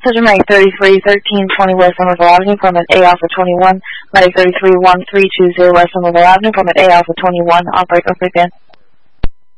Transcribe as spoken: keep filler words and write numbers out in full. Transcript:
Surgeon Medic thirty-three thirteen twenty West Somerville Avenue, Permit A Alpha twenty-one, Medic thirty-three one three two zero West Somerville Avenue, Permit A Alpha twenty-one, operate, operate again.